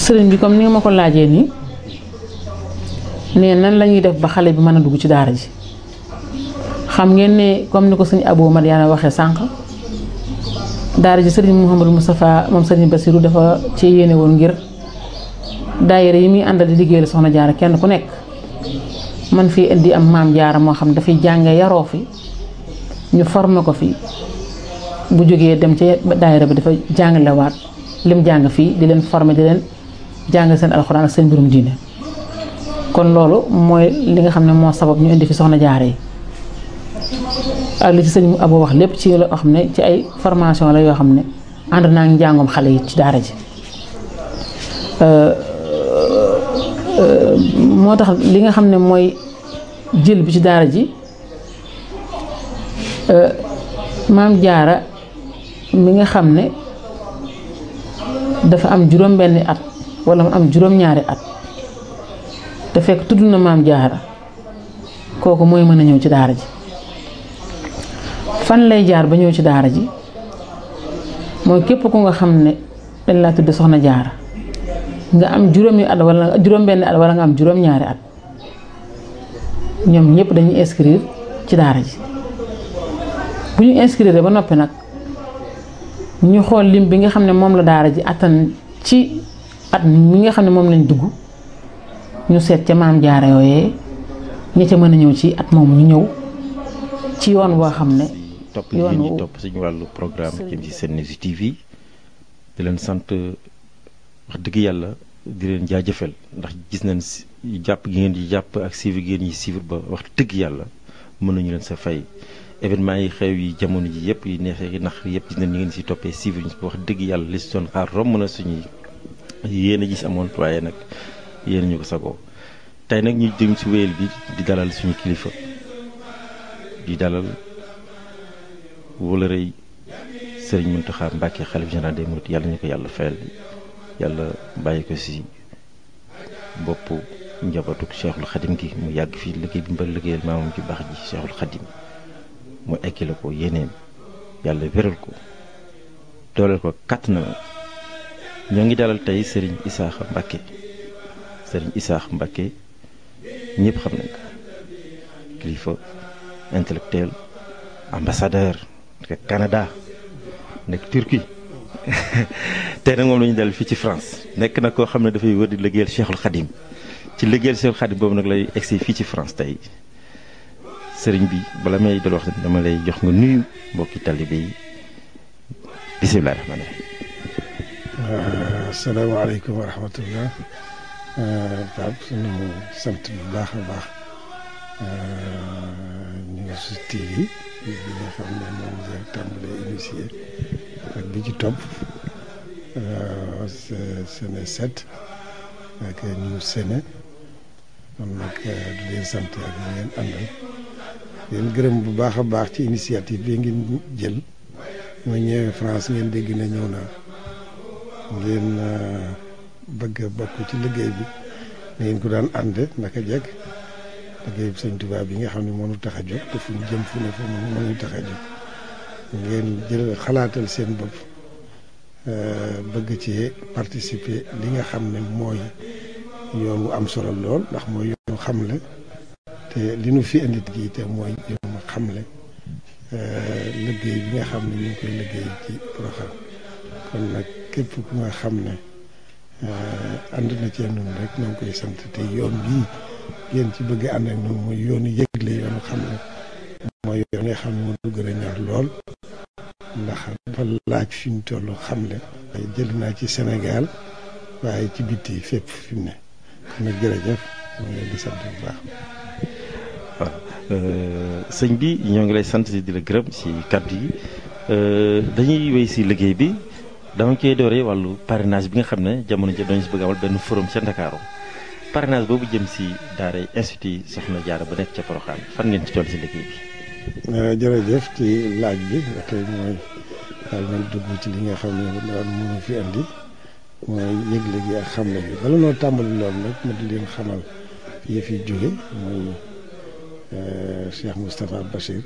sëriñ bi comme ni nga ma ko laajee nii ne nan la ñuy def ba xale bi mën a dugg ci daara ji xam ngeen ne comme ni ko sëñ Abou Mariana waxee sànq daara ji sëriñ Mouhamadou Moustapha moom sëriñ Bassirou dafa ci yéene woon ngir daayira yi muy àndal di liggéeyal soxna jaara kenn ku nekk man fii indi am maam jaara moo xam dafay jànge yaroo fi ñu formé ko fi bu jógee dem ci daayira bi dafa jàngalewaat lim jàng fii di leen formé di leen jàng seen alxuraan ak seen mbirum diine kon loolu mooy li nga xam ne moo sabab ñu indi fi soxna jaara yi ak li ci sëñ Abou wax lépp ci loo xam ne ci ay formation la yoo xam ne ànd naa ngi njàngoom xale yi ci daara ji moo tax li nga xam ne mooy jël bi ci daara ji maam jaara mi nga xam ne dafa am juróom-benni at wala mu am juróom-ñaari at te fekk tudd na maam jaara kooku mooy mën a ñëw ci daara ji fan lay jaar ba ñëw ci daara ji mooy képp ku nga xam ne dañ laa tudd soxna jaara nga am juróomi at wala juróom-benni at wala nga am juróom-ñaari at ñoom ñëpp dañuy inscrire ci daara ji bu ñu inscrire ba noppi nag ñu xool lim bi nga xam ne moom la daara ji attan ci at mi nga xam ne moom lañ dugg ñu seet ca maam jaara yooyee ña ca mën a ñëw ci at moomu ñu ñëw ci yoon woo xam ne topp ngeen ñi topp suñu wàllu programme jëm ci Senevision TV di leen sant wax dëgg yàlla di leen jaajëfal ndax gis nañ jàpp gi ngeen di jàpp ak suivre gi ngeen ñi suivre ba wax dëgg yàlla mën nañu leen sa fay événement yi xew yi jamono ji yëpp yi neexee yi nax yëpp gis nañ ñu ngeen si toppee suivre ñu wax dëgg yàlla li si doon xaar romb na suñuy yéen a gis amoon waaye nag yéen ñu ko sagoo tey nag ñu jëm si wéyal bi di dalal suñu kilifa di dalal wala rëy Serigne Mountakha Mbacké xalif général des mourides yàlla ñu ko yàlla fayal yàlla bàyyi ko si bopp njabootu Cheikhul Khadim gi mu yàgg fii liggéey bi mbal liggéeyal maamam ci baax ji Cheikhul Khadim mu ekkile ko yeneen yàlla wéral ko dooleel ko kàtt na ñoo ngi dalal tey Serigne Issakha Mbacké Serigne Issakha Mbacké ñëpp xam nañ ko kilifa intellectuel ambassadeur nekk Canada nekk Turquie tey nag moom la ñu dal fii ci France nekk na koo xam ne dafay wër di liggéeyal Cheikhul Khadim ci liggéeyal Cheikhul Khadim boobu nag lay egsi fii ci France tey sëriñ bi bala may dal wax dama lay jox nga nuyu mbokki talibé yi bisimilah rahmaani rahiim. asalaamaaleykum wa rahmatullah. Pape sunu sant bu baax a baax News TV bi nga xam ne moom la tàmbalee initié ak bi ci topp Sene 7 ak News Sene kon nag di leen sant ak ñi ngeen àndal leen gërëm bu baax a baax ci initiative bi ngeen jël ma ñëwee France ngeen dégg na ñëw naa ngeen bëgg a bokk ci liggéey bi ngeen ko daan ànde naka jekk liggéey bi Sëñ Tuubaa bi nga xam ne moo ñu tax a jóg te fu ñu jëm fu ne fa moo ñu tax a jóg ngeen jël xalaatal seen bopp bëgg ci participer li nga xam ne mooy yoon wu am solo lool ndax mooy yoonu xamle te li nu fi indi gi te mooy yoonu xamle liggéey bi nga xam ne ñu ngi koy liggéey ci Porokhane kon nag képp ku nga xam ne ànd na ci ñun rek ñoo ngi koy sant te yoon bii ngeen ci bëgg ànd ak ñun mooy yoonu yëgle yoonu xamle mooy yoon nga xam ne moo du gën a ñor lool ndax dafa laaj fi mu toll xamle jël naa ci Sénégal waaye ci bitti fépp fi mu ne kon nag jërëjëf moo ngi leen di sant bu baax. waaw sëñ bi ñoo ngi lay sant di la gërëm si kàddu yi dañuy wéy si liggéey bi dama koy dooree wàllu parrainage bi nga xam ne jamono ji dañu si bëgg amal benn forum ca Ndakaaru parrainage boobu jëm si daara institut Soxna Jaara ba nekk ca Porokhane fan ngeen ci toll si liggéey bi. jërëjëf ci laaj bi tey mooy daal nañ dugg ci li nga xam ne daal mënu fi andi mooy yëgle gi ak xamle bi bala noo tàmbali loolu nag ma di leen xamal fi fi jóge mooy Cheikh Moustapha Bachir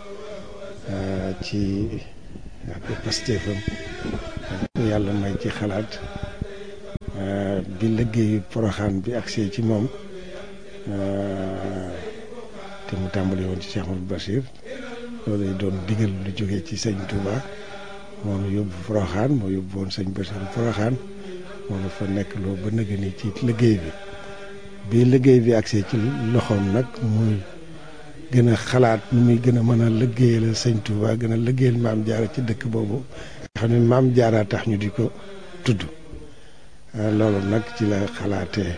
ci ak Pastefam yàlla may ci xalaat bi liggéeyu Poroxaan bi agsee ci moom te mu tàmbali woon ci Cheikh Mouhamadou Bachir loolu doon digal lu jógee ci sëñ Touba moom yóbbu Poroxaan moo yóbbu woon sëñ Bachir Poroxaan moom dafa nekk loo ba nëgë ni ci liggéey bi liggéey bi agsee ci loxoom nag muy gën a xalaat nu muy gën a mën a liggéeyal sëñ Touba gën a liggéeyal Maam Jaara ci dëkk boobu nga xam ne Maam Jaara tax ñu di ko tudd loolu nag ci la xalaatee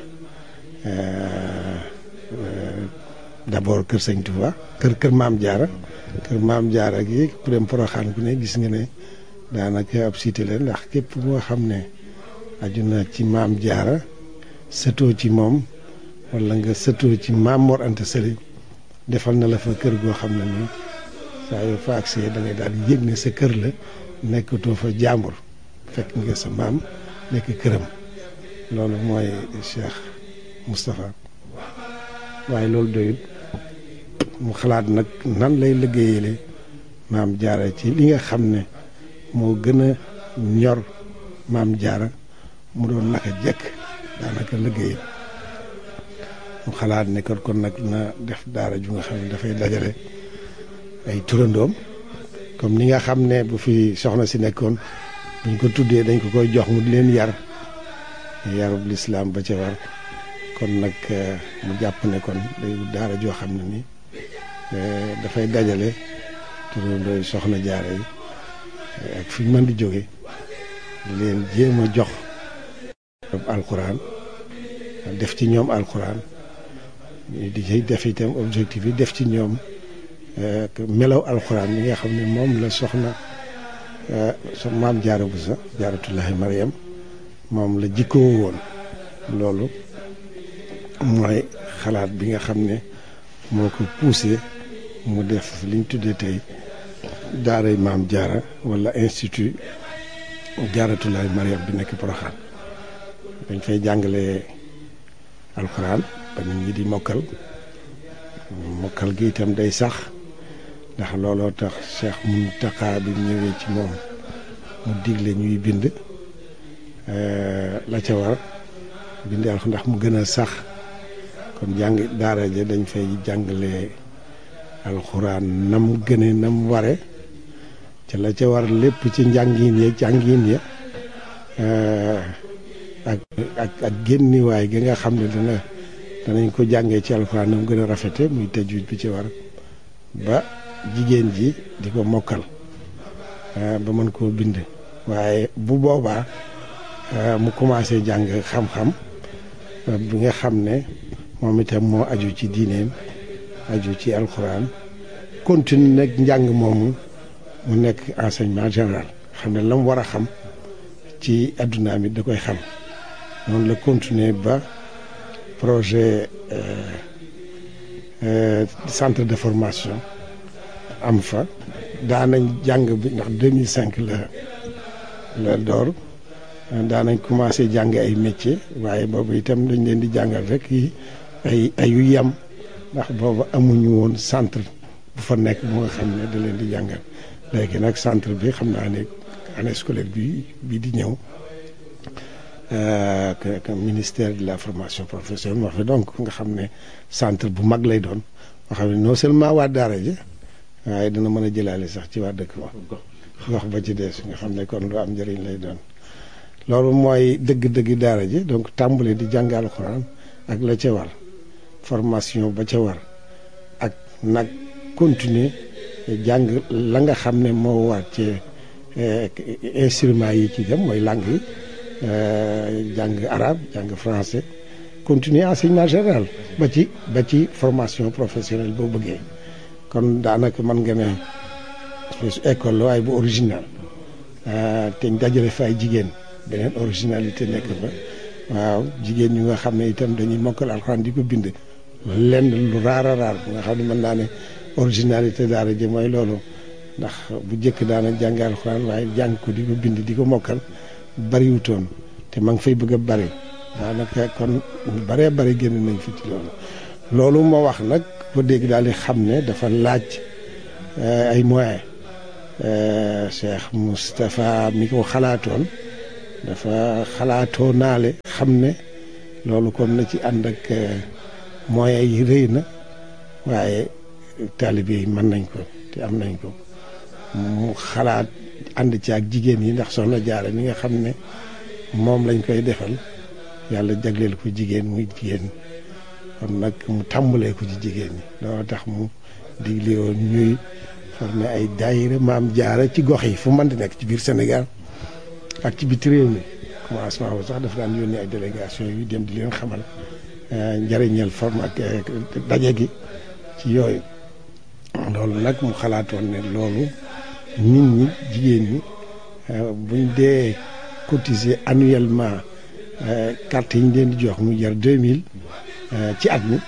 d'abord kër sëñ Touba kër Maam Jaara gi ku dem Poroxaan ku ne gis nga ne daanaka ab cité la ndax képp moo xam ne aju na ci Maam Jaara sëtoo ci moom wala nga sëtoo ci Maam Mor Anta Sali defal na la fa kër goo xam ne nii saa yoo fa agsee da ngay daal di yëg ne sa kër la nekkatoo fa jàmbur fekk nga sa maam nekk këram loolu mooy Cheikh Moustapha waaye loolu doyut mu xalaat nag nan lay liggéeyale Maam Jaara ci li nga xam ne moo gën a ñor Maam Jaara mu doon naka jekk daanaka liggéey mu xalaat ne kon nag na def daara ju nga xam ne dafay dajale ay turandoom comme ni nga xam ne bu fi soxna si nekkoon buñ ko tuddee dañ ko koy jox mu di leen yarub lislaam ba ca war kon nag mu jàpp ne kon day daara joo xam ne ni dafay dajale turandooy soxna Jaara yi ak fi ñu mën di jóge di leen jéem a jox alxuraan def ci ñoom alxuraan di ci def itam objectif yi def ci ñoom melaw alxuraan yi nga xam ne moom la soxna Maam Jaara Buso Jaaratullaahi Mariam moom la jikkoo woon loolu mooy xalaat bi nga xam ne moo ko poussé mu def liñ tuddee tey daaray Maam Jaara wala institut Jaaratullaahi Mariam bi nekk Poroxaan dañ fay jàngale alxuraan ba nit ñi di mokkal gi itam day sax ndax looloo tax Cheikh Mountakha bi ñëwee ci moom mu digle ñuy bind la ca war bind alxuraan ndax mu gën a sax kon jàng daara ja dañ fay jàngale alxuraan nam gëne nam ware ca la ca war lépp ci jàngin ya ak génniwaay gi nga xam ne danañ ko jàngee ci alxuraan nam gën a rafete muy tajwid bi ci war ba jigéen ji di ko mokkal ba mën koo bind waaye bu boobaa mu commencé jàng xam-xam bi nga xam ne moom itam moo aju ci diineem aju ci alxuraan continue nag njàng moomu mu nekk enseignement général xam ne la mu war a xam ci addunaam it da koy xam noonu la continuer ba projet centre de formation am fa daanañ jàng bi ndax 2005 la door daanañ commencé jàng ay métier waaye boobu itam dañ leen di jàngal rek yi ay yu yem ndax boobu amuñu woon centre bu fa nekk bu nga xam ne da leen di jàngal léegi nag centre bi xam naa ne année scolaire bi di ñëw que ministère de la formation professionnelle moo fi donc nga xam ne centre bu mag lay doon moo xam ne non seulement waa daara ji waaye dina mën a jëlaale sax ci waa dëkk wax ba ci des nga xam ne kon lu am njëriñ lay doon loolu mooy dëgg-dëgg daara ji donc tàmbale di jàng alxuraan ak la ca war formation ba ca war ak nag continuer jàng la nga xam ne moo war ci instruments yi ci dem mooy langue yi jàng arabe jàng français continuer enseignement général ba ci formation professionnelle boo bëggee kon daanaka mën nga ne école la waaye bu original te dajale fa ay jigéen beneen originalité nekk fa waaw jigéen ñu nga xam ne itam dañuy mokkal alxuraan di ko bind lenn lu raar a raar bu nga xam ne mën naa ne originalité daara ji mooy loolu ndax bu njëkk daana jàng alxuraan waaye jàng ko di ko bind di ko mokkal bariwutoon te ma ngi fay bëgg a bari daanaka kon ñu baree bari génn nañ fi ci loolu moo wax nag ko dégg daal di xam ne dafa laaj ay moyens Cheikh Moustapha mi ko xalaatoon dafa xalaatoo naale xam ne loolu kon na ci ànd ak moyens yi rëy na waaye taalibe yi mën nañ ko te am nañ ko mu xalaat ànd ci ak jigéen yi ndax Soxna Jaara mi nga xam ne moom lañ koy defal yàlla jagleel ko jigéen muy jigéen kon nag mu tàmbalee ko ci jigéen ñi loolu tax mu digle woon ñuy formé ay daayira Maam Jaara ci gox yi fu mën di nekk ci biir Sénégal ak ci biti réew mi commencement boobu sax dafa daan yónni ay délégation yu dem di leen xamal njëriñal forme ak daje gi ci yooyu loolu nag mu xalaatoon ne loolu nit ñi jigéen ñi buñ dee cotiser annuellement carte yi ñu leen di jox mu jar 2000 ci at mi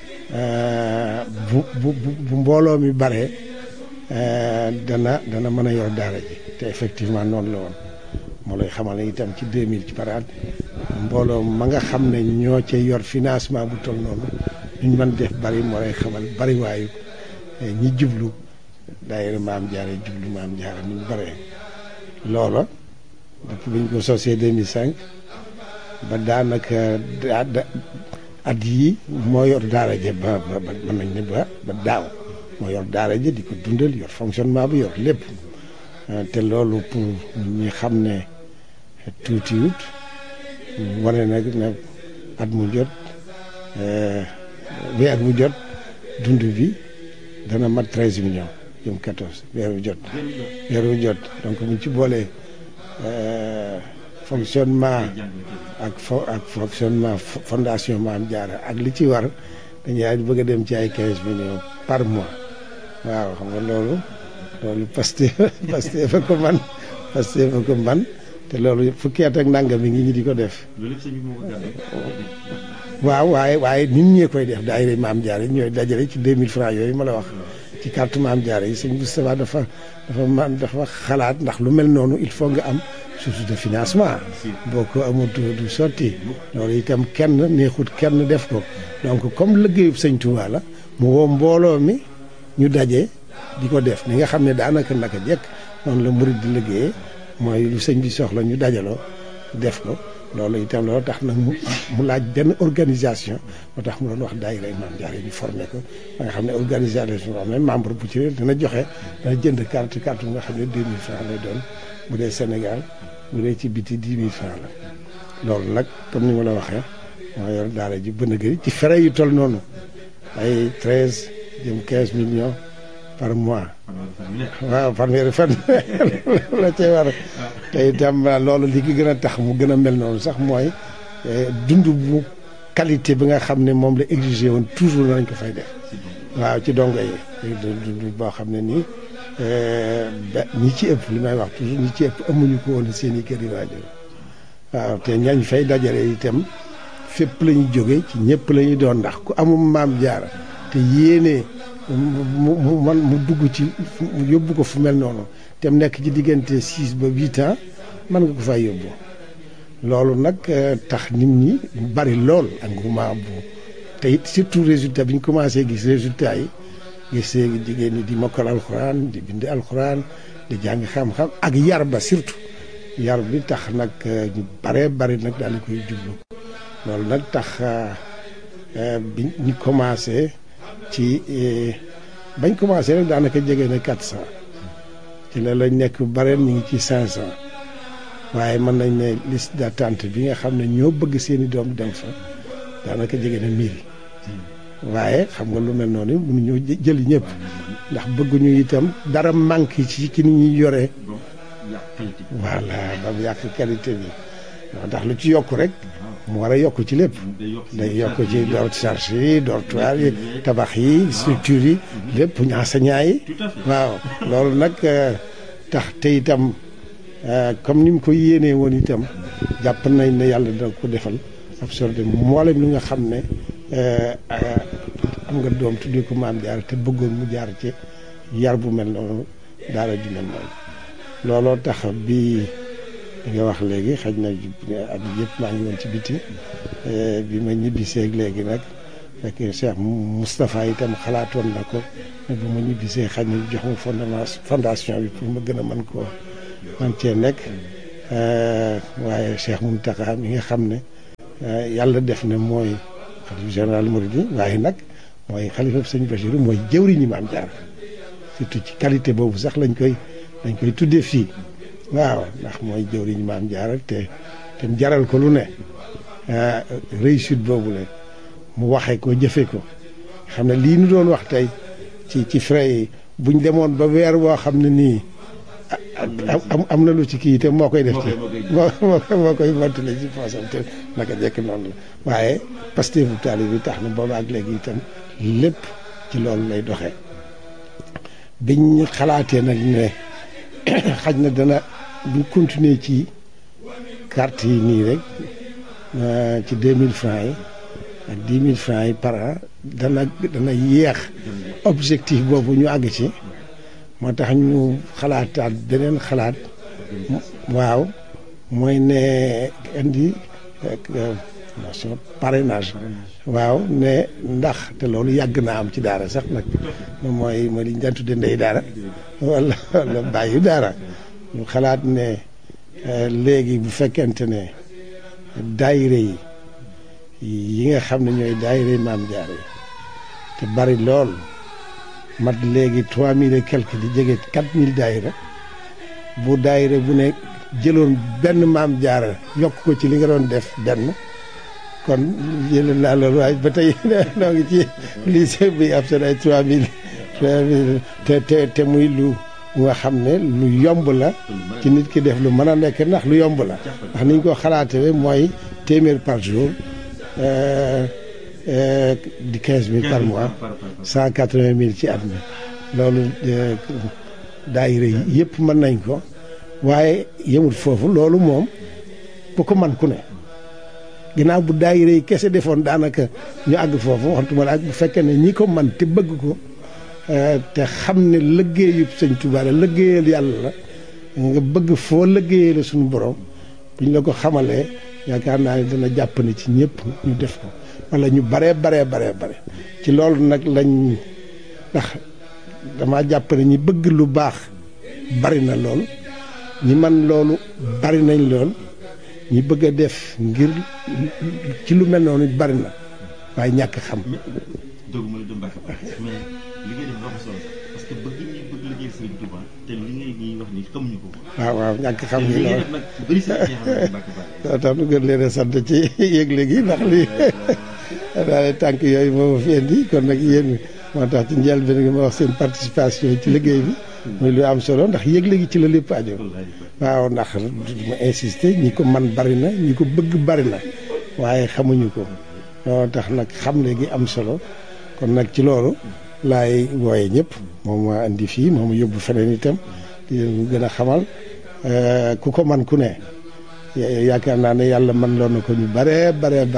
bu mbooloo mi baree dana mën a yor daara ji te effectivement noonu la woon moo lay xamal ne itam ci 2000 ci par at mbooloo ma nga xam ne ñoo cay yor financement bu toll noonu duñ mën def bari moo lay xamal bari waayu ñi jublu daayira Maam Jaara jublu Maam Jaara ni ñu baree loola depuis bi ñu ko sosee 2005 ba daanaka at yii moo yor daara ja ba mën nañ ne ba daaw moo yor daara ja di ko dundal yor fonctionnement bi yor lépp te loolu pour ñi xam ne tuutiwut wane nag ne at mu jot weer bu jot dund bi dana mat 13 millions jëm 14 weer bu jot donc buñ ci boolee fonctionnement ak fonctionnement fondation Maam Jaara ak li ci war dañuy bëgg a dem ci ay 15 millions par mois waaw xam nga loolu Pastef fa ko man te loolu fukki at ak nangam mi ngi ñi di ko def waaw waaye nit ñee koy def daayira Maam Jaara yi ñooy dajale ci 2000 francs yooyu ma la wax ci carte Maam Jaara yi sëñ Moustapha dafa xalaat ndax lu mel noonu il faut nga am source de financement boo ko amul du sotti loolu itam kenn neexut kenn def ko donc comme liggéeyub sëñ Touba la mu woo mbooloo mi ñu daje di ko def ni nga xam ne daanaka naka jekk noonu la murid di liggéeyee mooy lu sëñ bi soxla ñu dajaloo def ko loolu itam loolu tax nag mu laaj benn organisation moo tax mu doon wax daayira Maam Jaara ñu formé ko ba nga xam ne organisation boo xam ne membre bu ci dina joxe dana jënd carte bu nga xam ne 2000 francs lay doon bu dee Sénégal bu dee ci biti 10 000 francs la loolu nag comme ni ma la waxee moo yor daara ji bën a gëri ci frais yu toll noonu ay 13 jëm 15 millions par mois waaw fanweeri fan la cee war te itam loolu li ki gën a tax mu gën a mel noonu sax mooy dund bu qualité bi nga xam ne moom la exigé woon toujours nañ ko fay def waaw ci dongo yi dund boo xam ne nii ñi ci ëpp li may wax toujours ñi ci ëpp amuñu ko woon seen i kër yi waajur waaw te ñañ fay dajale itam fépp la ñu jóge ci ñëpp la ñu doon ndax ku amum Maam Jaara te yéene mu dugg ci yóbbu ko fu mel noonu te mu nekk ci diggante 6 ba 8 ans mën nga ko fay yóbbu loolu nag tax nit ñi bari lool engouement bu te it surtout résultat bi ñu commencé gis résultat yi gis jigéen ñi di mokkal alxuraan di bind alxuraan di jàng xam-xam ak yar ba surtout yar bi tax nag ñu baree bari nag daal di koy jublu loolu nag tax bi ñu commencé ci bañ commencé rek daanaka jege na 400 ci la lañ nekk bareen ñu ngi ci 500 waaye mën nañ ne liste d'attente bi nga xam ne ñoo bëgg seeni doom dem fa daanaka jege na 1000 waaye xam nga lu mel noonu mënuñoo jëli ñëpp ndax bëgguñu itam dara manque ci ni ñuy yoree voilà ba mu yàq qualité bi ndax lu ci yokk rek mu war a yokk ci lépp day yokk ci charge yi dortoir yi tabax yi structure yi lépp enseignant yi waaw loolu nag tax te itam comme ni mu ko yéenee woon itam jàpp nañ ne yàlla dina ko defal absorbé mboolem li nga xam ne am nga doom tuddee ko Maam Jaara te bëggoon mu jaar ci yar bu mel noonu daara ju mel noonu looloo tax bi nga wax léegi xëy na at yëpp maa ngi woon ci biti bi ma ñibbiseeg léegi nag fekk Cheikh Moustapha itam xalaatoon na ko ne bu ma ñibbisee xëy na jox ma fondation bi pour ma gën a mën cee nekk waaye Cheikh Mountakha mi nga xam ne yàlla def na mooy xalifa général Mouride waaye nag mooy xalifa sëñ Bachirou mooy jëwriñu Maam Jaara surtout ci qualité boobu sax lañ koy tuddee fii waaw ndax mooy jëwriñu Maam Jaara te jaral ko lu ne réussite boobu la mu waxee ko jëfe ko xam ne lii nu doon wax tey ci frais yi buñ demoon ba weer woo xam ne nii am na lu ci kii te moo koy def ci moo koy mottali ci poosam te naka jekk noonu la waaye Pastef bu taali bi tax na booba ak léegi itam lépp ci loolu lay doxee biñ xalaatee nag ne xaj na dana buñ continuer ci carte yi nii rek ci 2000 francs yi ak 10 000 francs yi par an dana yéex objectif boobu ñu àgg ci moo tax ñu xalaataat beneen xalaat waaw mooy ne indi parrainage waaw ne ndax te loolu yàgg naa am ci daara sax nag mooy li ñu daan tudde ndey daara wala bàyyi daara ñu xalaat ne léegi bu fekkente ne daayire yi nga xam ne ñooy daayire Maam Jaara yi te bari lool mat léegi 3000 et quelque di jege 4000 daayira bu daayira bu ne jëloon benn Maam Jaara yokk ko ci li nga doon def benn kon jël naa loolu waaye ba tey noo ngi ci lycée bi ab seen ay 3000 te muy lu nga xam ne lu yomb la ci nit ki def lu mën a nekk ndax lu yomb la ndax niñ ko xalaatee mooy téeméer par jour di 15000 par mois 180000 ci at mi loolu daayira yi yëpp mën nañ ko waaye yemut foofu loolu moom bu ko man ku ne ginnaaw bu daayira yi kese defoon daanaka ñu àgg foofu waxtuma la ak bu fekkee ne ñi ko man te bëgg ko te xam ne liggéeyub sëñ Tuubaa la liggéeyal yàlla la nga bëgg foo liggéeyee la suñu borom buñ la ko xamalee yaakaar naa ne dana jàpp ne ci ñëpp ñu def ko wala ñu bare ci loolu nag lañ ndax dama jàpp ne ñi bëgg lu baax bari na lool ñi man loolu bari nañ lool ñi bëgg a def ngir ci lu mel noonu bari na waaye ñàkk xam. doguma la du Mbàkke mais li ngay def dafa solo parce que bëgg ñi bëgg liggéey Sëriñ Tuubaa te li ngay wax ni xamuñu ko. waaw ñàkk xam ngi lool nag bëri sa daa tax nu gën leen a sant ci yëgle gi ndax lii daal tànk yooyu moo ma fi indi kon nag yéen moo tax ci njëlbéen gi ma wax seen participation ci liggéey bi muy lu am solo ndax yëgle gi ci la lépp aju waaw ndax ma insister ñi ko man bari na ñi ko bëgg bari na waaye xamuñu ko moo tax nag xam léegi am solo kon nag ci loolu laay wooye ñëpp moom ma indi fii moom yóbbu feneen itam di gën a xamal ku ko man ku ne yaakaar naa ne yàlla man loon na ko ñu bare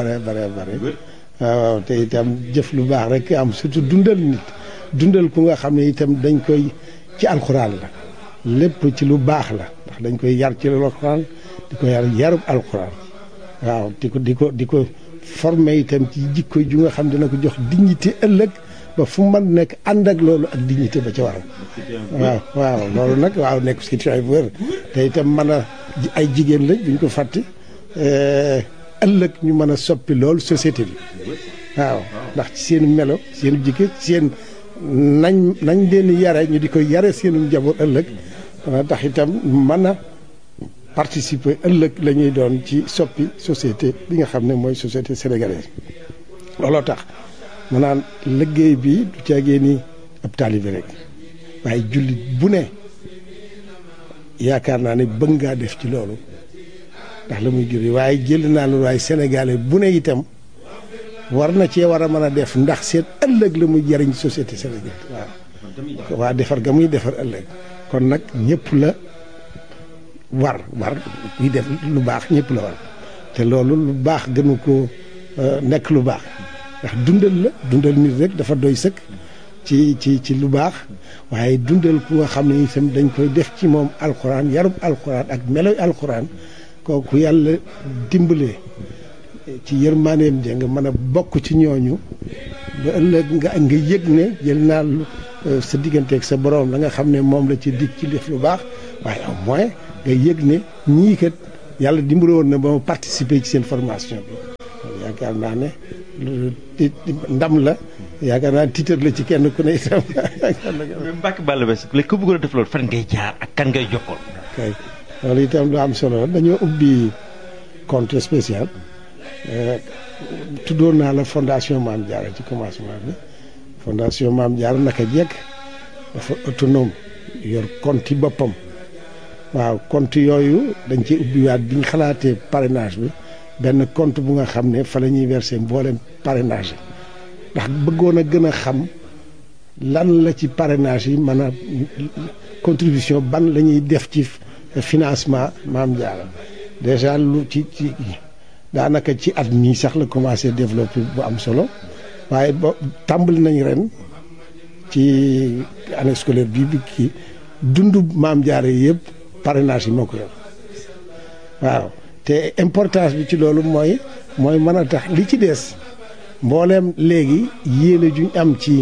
waaw te itam jëf lu baax rek am surtout dundal ku nga xam ne itam dañ koy ci alxuraan la lépp ci lu baax la ndax dañ koy yar ci alxuraan di ko yarub alxuraan waaw di ko formé itam ci jikko ju nga xam dina ko jox dignité ëllëg ba fu mu mën nekk ànd ak loolu ak dignité ba ca waral waaw loolu nag waaw nekk situation bu wér te itam mën a ay jigéen lañ buñ ko fàtte ëllëg ñu mën a soppi loolu société bi waaw ndax ci seen melo seen jikko seen nañ leen yare ñu di ko yare seenu njaboot ëllëg dana tax itam mën a participer ëllëg la ñuy doon ci soppi société bi nga xam ne mooy société sénégalaise looloo tax ma naan liggéey bi du caagee ni ab taalibe rek waaye jullit bu ne yaakaar naa ne bëgg ngaa def ci loolu ndax la muy juri waaye jël naa loolu waaye sénégalais bu ne itam war na cee war a mën a def ndax seen ëllëg la muy jariñ société sénégalaise waaw waa defar ga muy defar ëllëg kon nag ñëpp la war kuy def lu baax ñëpp la war te loolu lu baax gënu ko nekk lu baax ndax dundal nit rek dafa doy sëkk ci lu baax waaye dundal ku nga xam ne itam dañ koy def ci moom alxuraan yarub alxuraan ak meloy alxuraan kooku yàlla dimbalee ci yërmaaneem ja nga mën a bokk ci ñooñu ba ëllëg nga yëg ne jël naa sa digganteeg sa borom la nga xam ne moom la ci dig ci def lu baax waaye au moins nga yëg ne ñii kat yàlla dimbali woon na ba ma participer ci seen formation bi yaakaar naa ne ndam la yaakaar naa titre la ci kenn ku ne itam. mais Mbacke Balla Basse léegi ku bëggoon a def loolu fan ngay jaar ak kan ngay jokkoon. kay loolu itam lu am solo dañoo ubbi compte spécial tuddoon naa la fondation Mame Diarra ci commencement bi fondation Mame Diarra naka jekk dafa autonome yor compte yi boppam waaw compte yooyu dañ ci ubbiwaat bi ñu xalaatee parrainage bi benn compte bu nga xam ne fa la ñuy verser mboolem parrainage yi ndax bëggoon a gën a xam lan la ci parrainage yi mën a contribution ban la ñuy def ci financement Mame Diarra déjà lu ci daanaka ci at mii sax la commencé développer bu am solo waaye ba tàmbali nañ ren ci année scolaire bi kii dundu Mame Diarra yëpp parrainage yi moo ko yor waaw te importance bi ci loolu mooy mën a tax li ci des mbooleem léegi yéene juñ am ci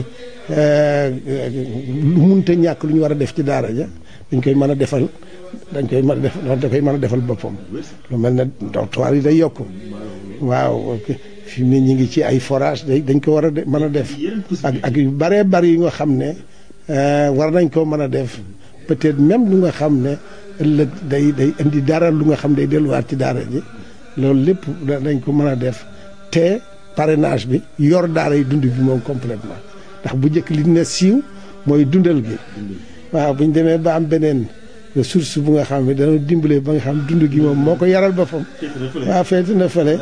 lu munta ñàkk lu ñu war a def ci daara ja dañ koy mën a defal da koy mën a defal boppam lu mel ne dortoir yi day yokk waaw fi mu ne ñu ngi ci ay forage dañ ko war a mën a def ak yu bëree bëri yu nga xam ne war nañ koo mën a def peut-être même lu nga xam ne ëllëg day indi dara lu nga xam day delluwaat ci daara ji loolu lépp dañ ko mën a def te parrainage bi yor daara yi dund bi moom complètement ndax bu njëkk li ne siiw mooy dundal gi waaw bu ñu demee ba am beneen ressource bu nga xam ne dana dimbale ba nga xam dund gi moom moo ko yaral boppam waaw feeti na fële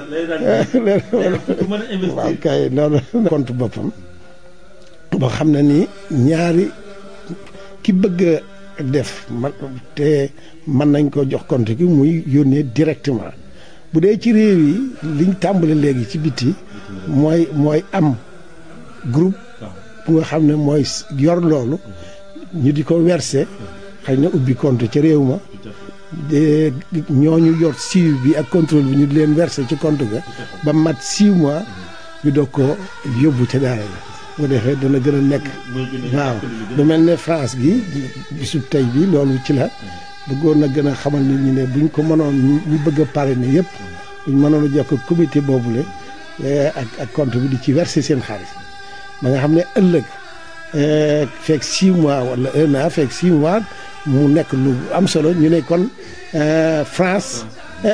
waaw kay noonu compte boppam boo xam ne ni ñaari ki bëgg a def te mën nañ ko jox compte gi muy yónnee directement bu dee ci réew yi liñ tàmbali léegi ci biti mooy am groupe bu nga xam ne mooy yor loolu ñu di ko verser xëy na ubbi compte ci réew ma de ñooñu yor suivi bi ak contrôle bi ñu di leen verser ci compte ga ba mat 6 mois ñu doog ko yóbbu ca daara la bu defee dana gën a nekk waaw lu mel ne France gi bisu tey bi loolu ci la bëggoon na gën a xamal nit ñi ne buñ ko mënoon ñu bëgg a parrainer yëpp buñ mënoon a jokk comité boobule ak compte bi di ci verser seen xaalis ba nga xam ne ëllëg fekk 6 mois wala 1 an fekk 6 mois mu nekk lu am solo ñu ne kon France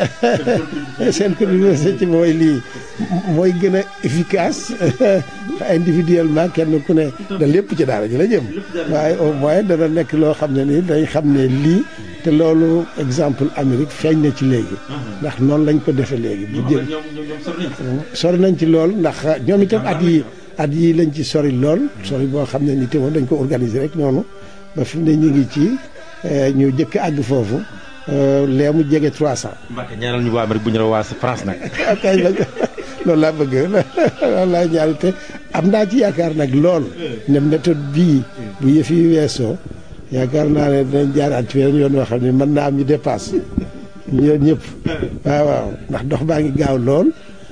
seen contribution ci mooy lii mooy gën a efficace individuellement kenn ku ne da lépp ci daara ji la jëm waaye au moins dana nekk loo xam ne ni dañ xam ne lii te loolu exemple Amérique feeñ na ci léegi ndax noonu lañ ko defee léegi bu jëm sori nañ ci lool ndax ñoom itam at yi lañ ci sori lool sori boo xam ne ni te woon dañ ko organiser rek noonu ba fi mu ne ñu ngi ci ñu jëkk àgg foofu lee mu jege 300. Mbacke ñaanal ñu waa Amérique bu ñu la waa France nag. kay loolu laa bëgg loolu laa ñaanal te am naa ci yaakaar nag lool ne méthode bii bu yëf yi weesoo yaakaar naa ne dinañ jaaraat ci weneen yoon woo xam ne mën naa am ñu dépasse ñoom ñëpp waaw ndax dox baa ngi gaaw lool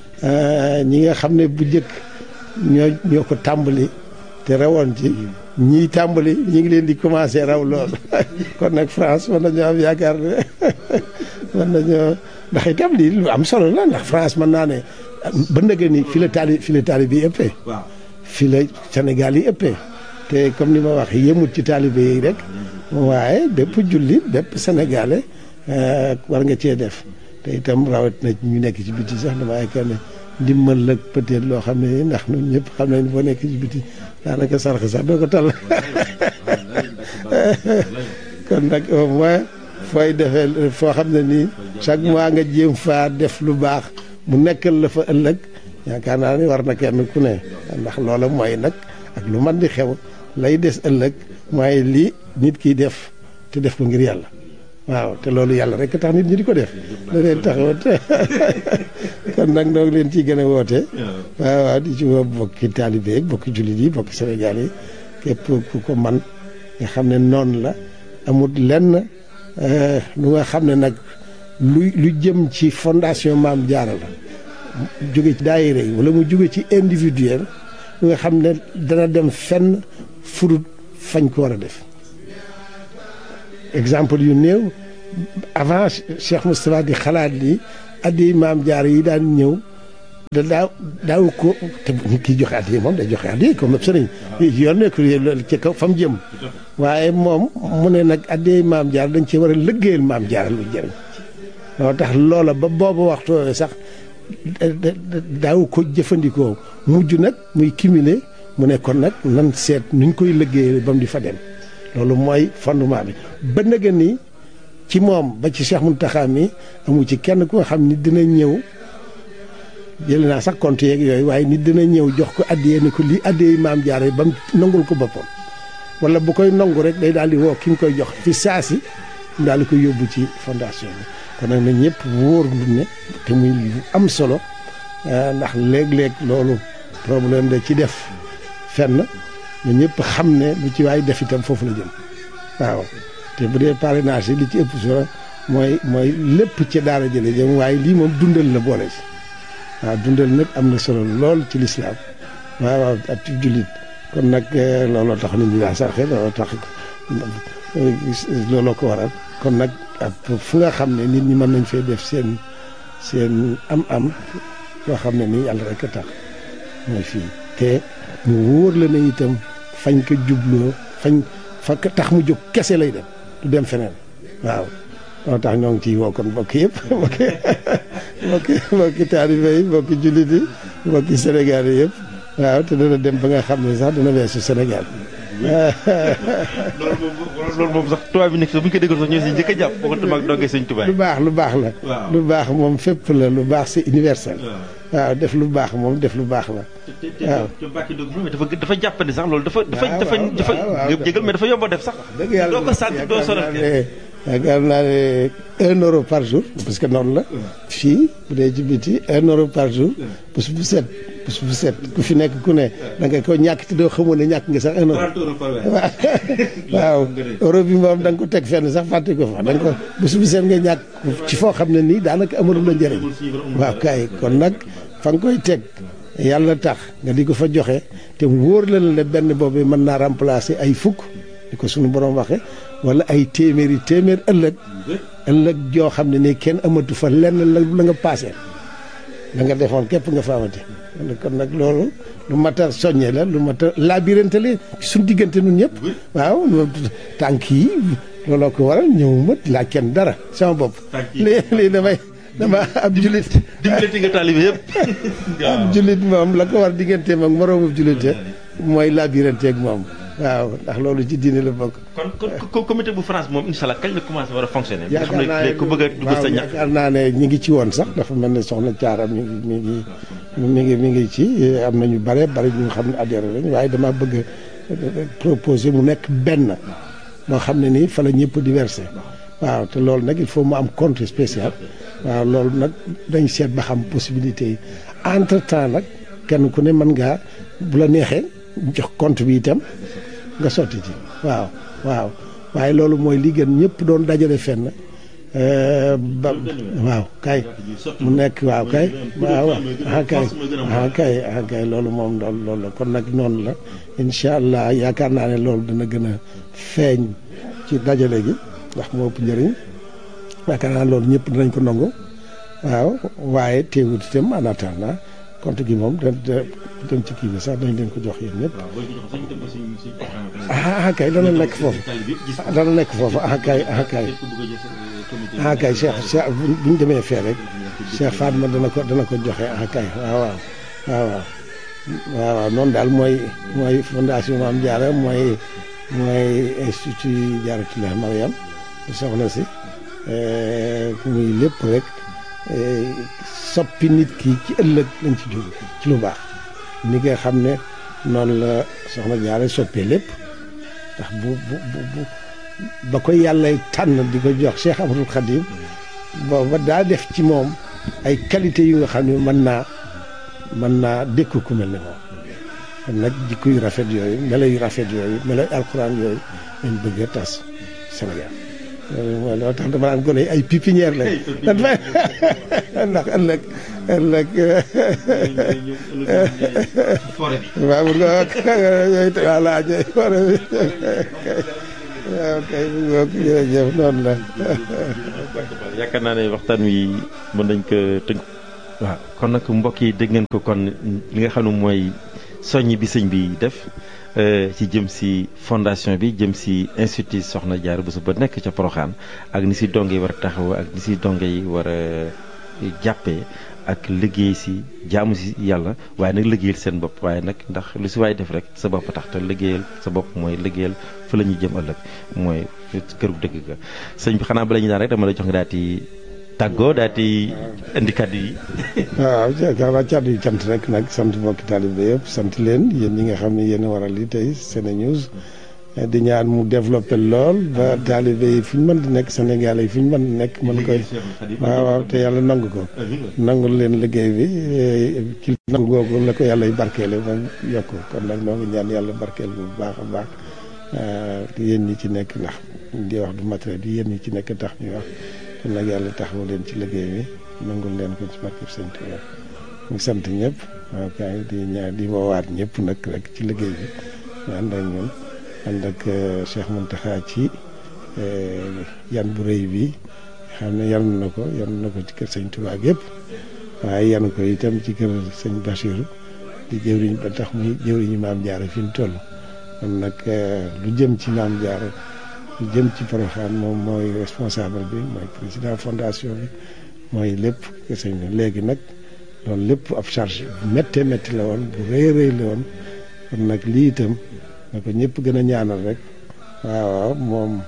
ñi nga xam ne bu njëkk ñoo ko tàmbali te rawoon ci ñii tàmbali ñi ngi leen di commencé raw lool kon nag France mën nañoo am yaakaar ne mën nañoo ndax itam lii lu am solo la ndax France mën naa ne ba ndëgë ni fi la taalibe yi ëppee fi la Sénégal yi ëppee te comme ni ma wax yëmut ci taalibe yi rek waaye bépp jullit bépp sénégalais war nga cee def te itam rawat na ñu nekk ci biti sax dama yaakaar ne ndimbal la peut-être loo xam ne ndax ñun ñëpp xam nañ boo nekk ci biti daanaka sarx sax doo ko tal kon nag au moins fooy defee foo xam ne nii chaque mois nga jéem faa def lu baax mu nekkal la fa ëllëg yaakaar naa ni war na kenn ku ne ndax loola mooy nag ak lu man di xew lay des ëllëg mooy lii nit kiy def te def ko ngir yàlla waaw te loolu yàlla rek tax nit ñi di ko def da leen taxawat kon nag noo ngi leen ciy gën a woote waaw di ci woo bokki taalibe yi bokki jullit yi bokki Sénégal yi képp ku ko man nga xam ne noonu la amul lenn lu nga xam ne nag lu jëm ci fondation Mame Diarra la jóge ci daayira yi wala mu jóge ci individuel lu nga xam ne dana dem fenn furut fañ ko war a def exemple yu néew avant Cheikh Moustapha di xalaat ni addi maam jaar yi daan ñëw da daaw ko te nit ki joxe addi moom day joxe addi comme sëriñ yoon nekk ci kaw fa mu jëm waaye moom mu ne nag addi maam jaar dañ ci war a liggéeyal maam jaar lu jëriñ loo tax loola ba boobu waxtu sax daaw ko jëfandikoo mujj nag muy cumulé mu ne kon nag nan seet nuñ koy liggéeyal ba mu di fa dem loolu mooy fondement bi ba nëgë ni ci moom ba ci Cheikh Mountakha mi amu ci kenn ku nga xam ni dina ñëw jël naa sax compte yeeg yooyu waaye nit dina ñëw jox ko addiyee ni ko lii addiyee maam jaare ba mu nangul ko boppam wala bu koy nangu rek day daal di woo ki nga koy jox fi saasi mu daal di koy yóbbu ci fondation bi kon nag na ñëpp wóor lu ne te muy am solo ndax léeg-léeg loolu problème da ci def fenn na ñëpp xam ne lu ci waay def itam foofu la jëm waaw te bu dee parrainage li ci ëpp solo mooy lépp ci daara jële jëm waaye lii moom dundal la boole ci waaw dundal nag am na solo lool ci lislaam waaw ab ci jullit kon nag looloo tax nit ñi daa sarxe looloo tax looloo ko waral kon nag fu nga xam ne nit ñi mën nañ fee def seen am-am yoo xam ne nii yàlla rek a tax mooy fii te mu wóor la ne itam fañ ko jubloo fa tax mu jóg kese lay dem du dem feneen waaw moo tax ñoo ngi ciy woo kon mbokk yëpp mbokki taalibe yi mbokki jullit yi mbokki Sénégal yi yëpp waaw te dana dem ba nga xam ne sax dana weesu Sénégal loolu moom sax tubaab bi nekk sax bu ñu ko déggoon sax ñoo si njëkk a jàpp boo ko tamaag doogee sëñ tubaab lu baax la lu baax moom fépp la lu baax c'est universel waaw def lu baax moom def lu baax la waaw dafa jàppandi sax loolu dafa jégal mais dafa yomb a def sax dëgg yàlla doo ko sant doo sonal yaakaar naa ne 1 euro par jour parce que noonu la fii bu dee ci biti 1 euro par jour bés bu set ku fi nekk ku ne da nga ko ñàkk te doo xamoon ne ñàkk nga sax 1 euro waaw euro bi moom da nga ko teg fenn sax fàtte ko fa da nga ko bés bu set nga ñàkk ci foo xam ne nii daanaka amalu la njëriñ waaw kay kon nag fa nga koy teg yàlla tax nga di ko fa joxe te wóor la ne benn boobu mën naa remplacer ay fukk di ko suñu borom waxe wala ay téeméer ëllëg joo xam ne nii kenn amatu fa lenn la nga paase la nga defoon képp nga fa amati kon nag loolu lu mat a soññe la lu mat a labirante la suñu diggante nun ñëpp waaw tànk yi looloo ko waral ñëwuma laaj kenn dara sama bopp lii dama ab jullit dimbalati nga taalibe yëpp ab jullit moom la ko war digganteem ak moroomu jullite mooy labirante ak moom waaw ndax loolu ci diine la bokk. kon comité bu France moom incha allah kañ la commencé war a fonctionner. nga xam ne ku bëgg a dugg sa ñax. yaakaar naa ne ñi ngi ci woon sax dafa mel ne soxna Thiara mi ngi ci am na ñu bari ñu xam ne adhéré lañ waaye dama bëgg a proposer mu nekk benn moo xam ne nii fa la ñëpp di versé waaw te loolu nag il faut mu am compte spécial waaw loolu nag dañ seet ba xam possibilité yi entre temps nag kenn ku ne mën ngaa bu la neexee jox compte bi itam. nga sotti ci waaw waaye loolu mooy li gën ñëpp doon dajale fenn ba waaw kay mu nekk waaw kay waaw kay loolu moom loolu la kon nag noonu la incha allah yaakaar naa ne loolu dana gën a feeñ ci dajale gi ndax moo ëpp njëriñ yaakaar naa loolu ñëpp dinañ ko nangu waaw waaye teewut itam en attendant compte gi moom dem ci kii bi sax dañ leen ko jox yéen ñëpp kay dana nekk foofu kay Cheikh bu ñu demee fee rek Cheikh Fatma dana ko joxe kay waaw noonu daal mooy fondation Mame Diarra mooy institut Diarratoulah Mariam soxna si muy lépp rek soppi nit ki ci ëllëg lañ ci jóge ci lu baax ni nga xam ne noonu la soxna Diarra soppee lépp ndax bu ba ko yàlla tànn di ko jox Cheikh Ahmadou Khadim booba daa def ci moom ay qualité yu nga xam ne mën naa dékku ku mel ne moom kon nag jikko yu rafet yooyu melo yu rafet yooyu melo yu alxuraan yooyu lañ bëgg a tas Sénégal loolu tax dama naan gone ay pépinière la ndax ëllëg waaw mun nga voilà forêt bi waaw kay jërëjëf noonu la. yaakaar naa ne waxtaan wi mën nañ ko tënk. waaw kon nag mbokk yi dégg ngeen ko kon li nga xam ne mooy soññ bi sëñ bi def ci jëm si fondation bi jëm si institut Soxna Diarra Bousso ba nekk ca Porokhane ak ni si donge yi war a taxaw ak ni si donge yi war a jàppee ak liggéey si jaamu si yàlla waaye nag liggéeyal seen bopp waaye nag ndax lu si waay def rek sa bopp tax te liggéeyal sa bopp mooy liggéeyal fa la ñuy jëm ëllëg mooy këru dëgg ga sëñ bi xanaa bala ñu daan rek dama la jox nga daal di tàggoo daal di indi kàddu yi. waaw jaakaar kàddu yi cant rek nag sant mbokki taalibe yëpp sant leen yéen ñi nga xam ne yéen a waral li tey SeneNews di ñaan mu développé lool ba taalibe yi fu ñu mën di nekk Sénégal yi fu ñu mën di nekk mën koy waaw te yàlla nangu ko nangul leen liggéey bi ci nangu googu la ko yàlla y barkeele ba yokk kon nag noo ngi ñaan yàlla barkeel bu baax a baax yéen ñi ci nekk ndax di wax du matériel yi yéen ñi ci nekk tax ñuy wax kon nag yàlla taxawu leen ci liggéey bi nangul leen ko ci barkeb Sëñ Tuubaa ñu sant ñëpp waaw kay di ñaan di woowaat ñëpp nag rek ci liggéey bi ñu ànd ak ñun ànd ak Cheikh Mountakha ci yan bu rëy bi xam ne yan na ko ci kër Sëñ Tuubaa yëpp waaye yan ko itam ci kër Sëñ Bachir di jëwriñ ba tax muy jëwriñu Maam Jaara fi mu toll kon nag lu jëm ci Maam Jaara lu jëm ci Porokhane moom mooy responsable bi mooy président fondation bi mooy lépp kër sëñ bi léegi nag loolu lépp ab charge bu méttee métti la woon bu rëy rëy la woon kon nag lii itam na ko ñëpp gën a ñaanal rek waaw moom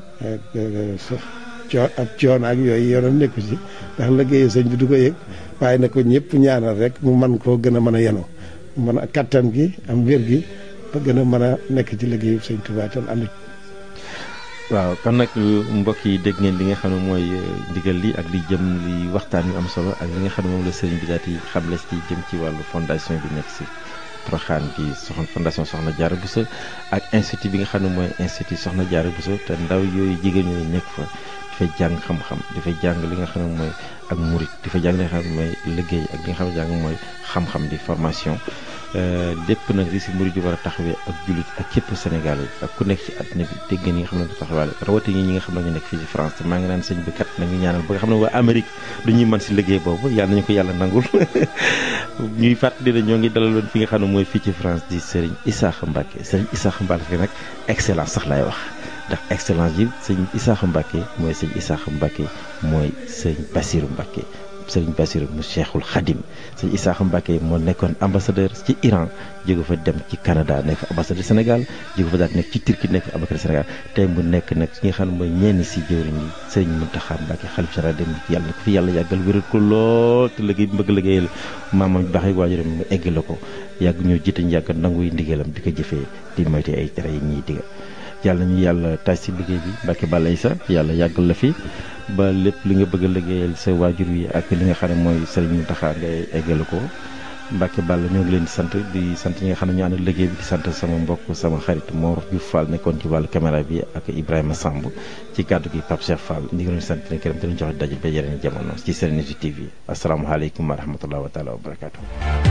ab coon ak yooyu yoonam nekku ci ndax liggéeyu sëñ bi du ko yëg waaye na ko ñëpp ñaanal rek mu man koo gën a mën a yenu mën a kattan gi am wér gi ba gën a mën a nekk ci liggéeyu sëñ Tuubaa tan ànd waaw kon nag mbokk yi dégg ngeen li nga xam ne mooy ndigal li ak li jëm li waxtaan yu am solo ak li nga xam ne moom la sëriñ bi daal di xamle ci jëm ci wàllu fondation bi nekk si Porokhane bi fondation Soxna Diarra Bousso ak institut bi nga xam ne mooy institut Soxna Diarra Bousso te ndaw yooyu jigéen ñooyu nekk fa dafay jàng xam-xam dafay jàng li nga xam ne mooy ak murit dafay jàng li nga xam ne mooy liggéey ak li nga xam ne jàng mooy xam-xam di formation lépp nag li si murid yi war a taxawee ak jullit ak képp Sénégal yi ak ku nekk ci àddina bi dégg ngeen ñi nga xam ne du taxawaale rawatina ñi nga xam ne ñu nekk fii ci France te maa ngi naan sëñ bi kat nañu ñaanal ba nga xam ne waa Amérique du ñuy mën si liggéey boobu yàlla nañu ko yàlla nangul ñuy fàttali ne ñoo ngi dalaloon fi nga xam ne mooy fii ci France di Serigne Issakha Mbacké Serigne Issakha Mbacké nag excellence sax laay wax ndax excellence yi sëñ Issakha Mbacké mooy sëñ Issakha Mbacké mooy sëñ Bassirou Mbacké Sëriñ Bassirou mu Cheikhul Khadim sëñ Issakha Mbacké moo nekkoon ambassadeur ci Iran jóge fa dem ci Canada nekk fa ambassadeur Sénégal jóge fa daal nekk ci Turquie nekk fa ambassadeur Sénégal tey mu nekk nag ki nga xam ne mooy ñenn si jëwriñ yi sëriñ Mountakha Mbacké xalif général dem yàlla na ko fi yàlla yàggal wéral ko lool te liggéey bi bëgg liggéeyal maamam baax yi waajuram mu egg la ko yàgg ñoo jiite ñu yàgg nanguy ndigalam di ko jëfee di moyte ay tere yi ñuy digal yàlla ñu yàlla taaj si liggéey bi Mbacké Balla Issa yàlla yàggal la fi ba lépp li nga bëgg a liggéeyal sa waajur wi ak li nga xam ne mooy sëriñ Mountakha ngay eggale ko Mbacké Balla ñoo ngi leen di sant ñi nga xam ne ñu ànd liggéey bi di sant sama mbokk sama xarit Mor Diouf Fall nekkoon ci wàllu caméra bi ak Ibrahima Samb ci kàddu gi Pape Cheikh Fall ñu ngi leen sant leen këram te leen joxe daje ba yeneen jamono ci SeneNews TV asalaamaaleykum wa rahmatulah wa taala wa barakaatu.